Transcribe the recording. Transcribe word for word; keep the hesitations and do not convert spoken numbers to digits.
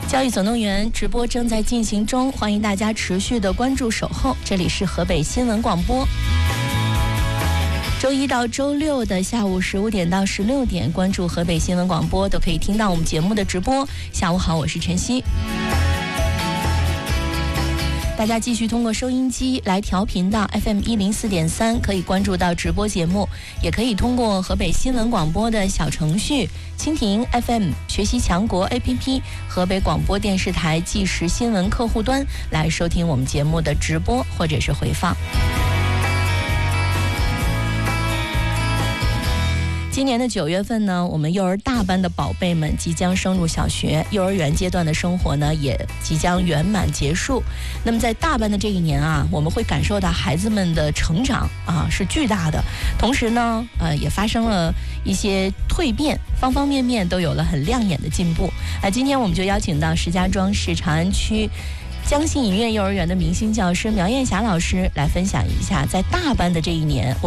教育总动员直播正在进行中，欢迎大家持续的关注守候。这里是河北新闻广播，周一到周六的下午十五点到十六点，关注河北新闻广播都可以听到我们节目的直播。下午好，我是晨曦。大家继续通过收音机来调频到 F M 一零四点三，可以关注到直播节目，也可以通过河北新闻广播的小程序、蜻蜓 F M、学习强国 A P P、河北广播电视台即时新闻客户端来收听我们节目的直播或者是回放。今年的九月份呢，我们幼儿大班的宝贝们即将升入小学，幼儿园阶段的生活呢也即将圆满结束。那么在大班的这一年啊，我们会感受到孩子们的成长啊是巨大的，同时呢，呃也发生了一些蜕变，方方面面都有了很亮眼的进步。啊，今天我们就邀请到石家庄市长安区江信影院幼儿园的明星教师苗艳霞老师来分享一下，在大班的这一年。